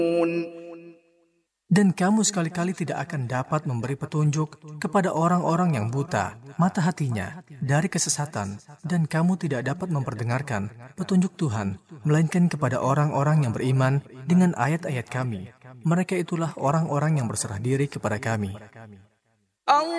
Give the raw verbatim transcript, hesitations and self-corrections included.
Dan kamu sekali-kali tidak akan dapat memberi petunjuk kepada orang-orang yang buta mata hatinya dari kesesatan, dan kamu tidak dapat memperdengarkan petunjuk Tuhan, melainkan kepada orang-orang yang beriman dengan ayat-ayat kami. Mereka itulah orang-orang yang berserah diri kepada kami.